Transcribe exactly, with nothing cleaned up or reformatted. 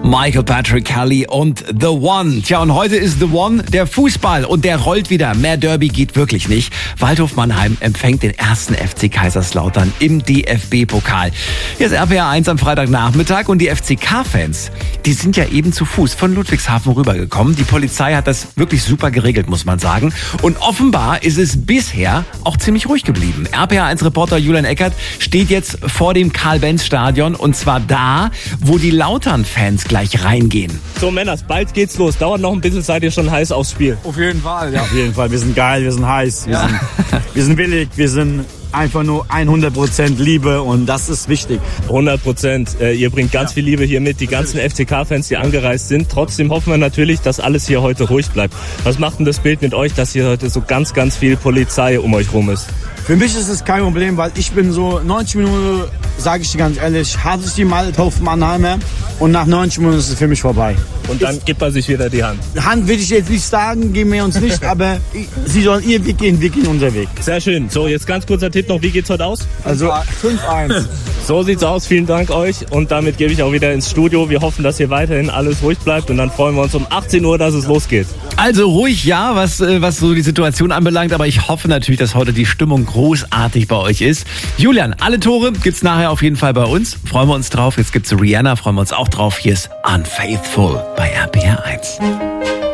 Michael Patrick Kelly und The One. Tja, und heute ist The One der Fußball und der rollt wieder. Mehr Derby geht wirklich nicht. Waldhof Mannheim empfängt den ersten F C Kaiserslautern im D F B-Pokal. Hier ist R P R eins am Freitagnachmittag und die F C K-Fans, die sind ja eben zu Fuß von Ludwigshafen rübergekommen. Die Polizei hat das wirklich super geregelt, muss man sagen. Und offenbar ist es bisher auch ziemlich ruhig geblieben. R P R eins Reporter Julian Eckert steht jetzt vor dem Karl-Benz-Stadion und zwar da, wo die Lautern-Fans gleich reingehen. So Männers, bald geht's los. Dauert noch ein bisschen, seid ihr schon heiß aufs Spiel? Auf jeden Fall, ja. Auf jeden Fall, wir sind geil, wir sind heiß, wir, Ja. sind, wir sind willig, wir sind einfach nur hundert Prozent Liebe und das ist wichtig. hundert Prozent. Äh, ihr bringt ganz viel Liebe hier mit. Die ganzen F C K-Fans, die angereist sind. Trotzdem hoffen wir natürlich, dass alles hier heute ruhig bleibt. Was macht denn das Bild mit euch, dass hier heute so ganz, ganz viel Polizei um euch rum ist? Für mich ist es kein Problem, weil ich bin so neunzig Minuten, sage ich dir ganz ehrlich, habe ich die Waldhof Mannheimer und nach neunzig Minuten ist es für mich vorbei. Und dann gibt man sich wieder die Hand. Hand will ich jetzt nicht sagen, geben wir uns nicht, aber sie sollen ihr Weg gehen, wir gehen unser Weg. Sehr schön. So, jetzt ganz kurzer Tipp noch. Wie geht's heute aus? Also fünf eins. So sieht's aus. Vielen Dank euch. Und damit gebe ich auch wieder ins Studio. Wir hoffen, dass hier weiterhin alles ruhig bleibt. Und dann freuen wir uns um achtzehn Uhr, dass es losgeht. Also ruhig, ja, was, äh, was so die Situation anbelangt, aber ich hoffe natürlich, dass heute die Stimmung großartig bei euch ist. Julian, alle Tore gibt's nachher auf jeden Fall bei uns. Freuen wir uns drauf. Jetzt gibt's Rihanna, freuen wir uns auch drauf. Hier ist Unfaithful bei R P R eins.